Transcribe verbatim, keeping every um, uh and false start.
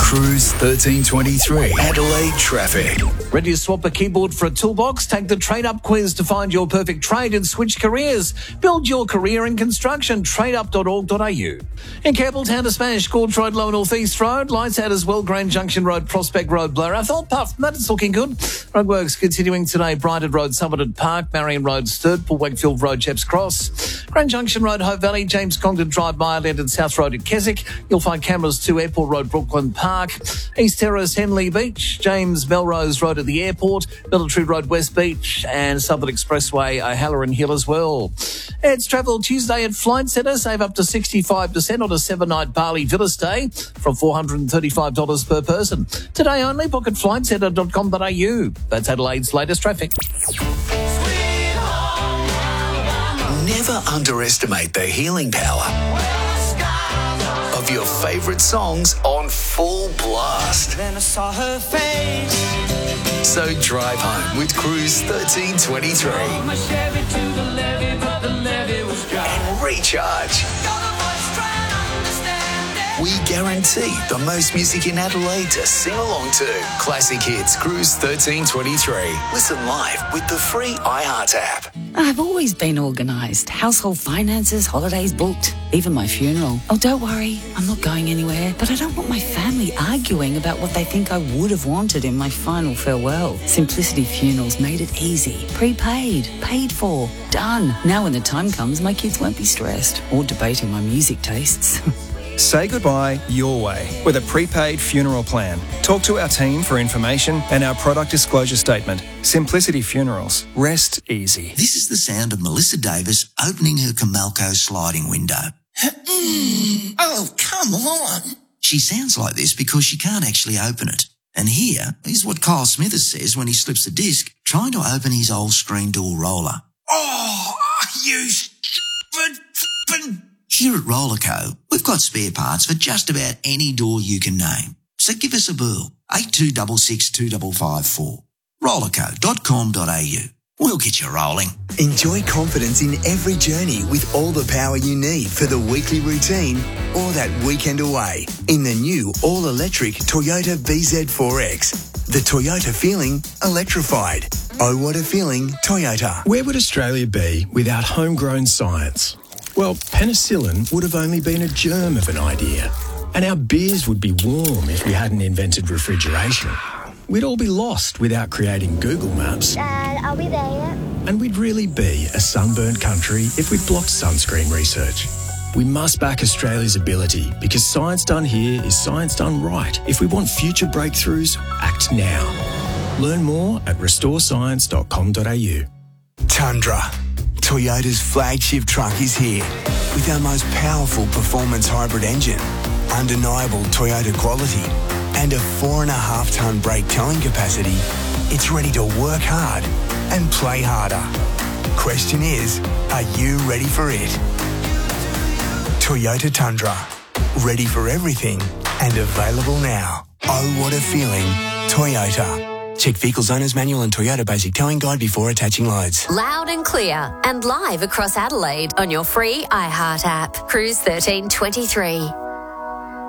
Cruise thirteen twenty-three, Adelaide traffic. Ready to swap a keyboard for a toolbox? Take the Trade Up quiz to find your perfect trade and switch careers. Build your career in construction. trade up dot org dot a u. In Campbelltown to Smash, Gorge Road, Lower North East Road, lights out as well, Grand Junction Road, Prospect Road, Blair. I thought, apart from that, it's looking good. Roadworks continuing today, Brighton Road, Somerton Park, Marion Road, Sturtpool, Wakefield Road, Chaps Cross, Grand Junction Road, Hope Valley, James Congdon Drive, Mile End and South Road at Keswick. You'll find cameras to Airport Road, Brooklyn Park, East Terrace, Henley Beach, James Melrose Road at the airport, Military Road, West Beach, and Southern Expressway, O'Halloran Hill as well. It's Travel Tuesday at Flight Centre. Save up to sixty-five percent on a seven-night Bali Villa stay from four hundred thirty-five dollars per person. Today only, book at flight centre dot com dot a u. That's Adelaide's latest traffic. Never underestimate the healing power of your favourite songs on full blast. Then I saw her face. So drive home with Cruise thirteen twenty-three and recharge. We guarantee the most music in Adelaide to sing along to. Classic hits, Cruise thirteen twenty-three. Listen live with the free iHeart app. I've always been organised. Household finances, holidays booked, even my funeral. Oh, don't worry, I'm not going anywhere. But I don't want my family arguing about what they think I would have wanted in my final farewell. Simplicity Funerals made it easy. Prepaid, paid for, done. Now when the time comes, my kids won't be stressed or debating my music tastes. Say goodbye your way with a prepaid funeral plan. Talk to our team for information and our product disclosure statement. Simplicity Funerals. Rest easy. This is the sound of Melissa Davis opening her Comalco sliding window. Oh, come on. She sounds like this because she can't actually open it. And here is what Kyle Smithers says when he slips the disc trying to open his old screen door roller. Oh, you stupid f***ing... Here at Rollerco, we've got spare parts for just about any door you can name. So give us a bell, eight two six six two five five four. rollerco dot com dot a u. We'll get you rolling. Enjoy confidence in every journey with all the power you need for the weekly routine or that weekend away in the new all-electric Toyota B Z four X. The Toyota feeling electrified. Oh, what a feeling, Toyota. Where would Australia be without homegrown science? Well, penicillin would have only been a germ of an idea. And our beers would be warm if we hadn't invented refrigeration. We'd all be lost without creating Google Maps. Dad, are we there yet? And we'd really be a sunburnt country if we'd blocked sunscreen research. We must back Australia's ability because science done here is science done right. If we want future breakthroughs, act now. Learn more at restore science dot com dot a u. Tundra. Toyota's flagship truck is here with our most powerful performance hybrid engine, undeniable Toyota quality, and a four and a half tonne brake towing capacity. It's ready to work hard and play harder. Question is, are you ready for it? Toyota Tundra, ready for everything and available now. Oh, what a feeling, Toyota. Check Vehicles Owner's Manual and Toyota Basic Towing Guide before attaching loads. Loud and clear and live across Adelaide on your free iHeart app. Cruise thirteen twenty-three.